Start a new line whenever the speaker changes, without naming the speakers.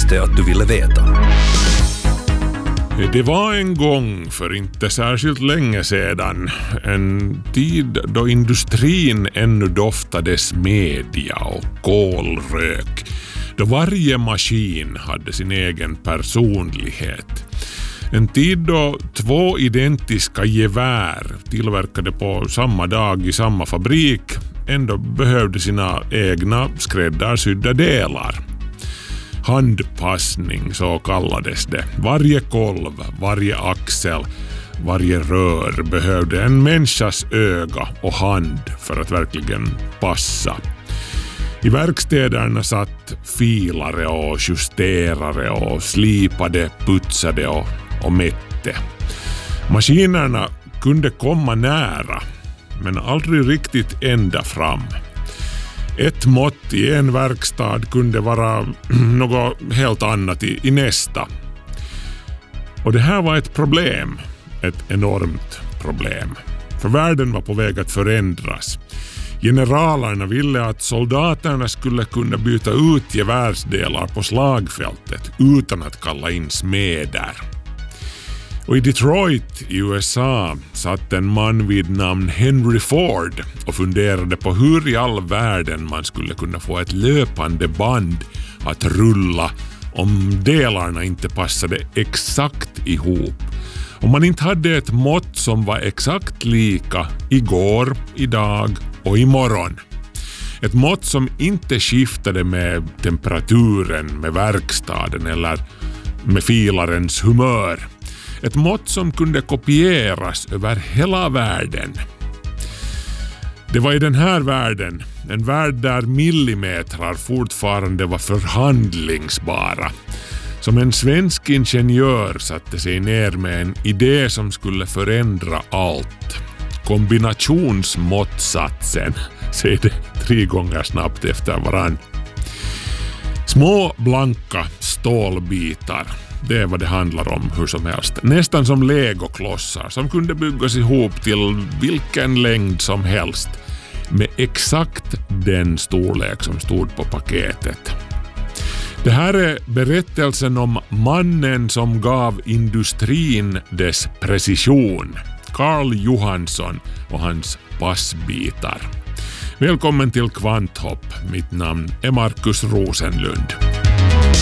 visste att du ville veta.
Det var en gång för inte särskilt länge sedan, en tid då industrin ännu doftade smedja och kolrök, då varje maskin hade sin egen personlighet. En tid då 2 identiska gevär tillverkade på samma dag i samma fabrik ändå behövde sina egna skräddarsydda delar. Handpassning, så kallades det. Varje kolv, varje axel, varje rör behövde en människas öga och hand för att verkligen passa. I verkstäderna satt filare och justerare och slipade, putsade och mätte. Maskinerna kunde komma nära, men aldrig riktigt ända fram. Ett mått i en verkstad kunde vara något helt annat i nästa. Och det här var ett problem, ett enormt problem. För världen var på väg att förändras. Generalerna ville att soldaterna skulle kunna byta ut gevärsdelar på slagfältet utan att kalla in smeder. Och i Detroit i USA satt en man vid namn Henry Ford och funderade på hur i all världen man skulle kunna få ett löpande band att rulla om delarna inte passade exakt ihop. Om man inte hade ett mått som var exakt lika igår, idag och imorgon. Ett mått som inte skiftade med temperaturen, med verkstaden eller med filarens humör. Ett mått som kunde kopieras över hela världen. Det var i den här världen, en värld där millimetrar fortfarande var förhandlingsbara, som en svensk ingenjör satte sig ner med en idé som skulle förändra allt. Kombinationsmåttsatsen, säger det 3 gånger snabbt efter varann. Små blanka stålbitar, det är vad det handlar om hur som helst. Nästan som legoklossar som kunde byggas ihop till vilken längd som helst med exakt den storlek som stod på paketet. Det här är berättelsen om mannen som gav industrin dess precision. Carl Johansson och hans passbitar. Välkommen till Kvanthopp. Mitt namn är Markus Rosenlund.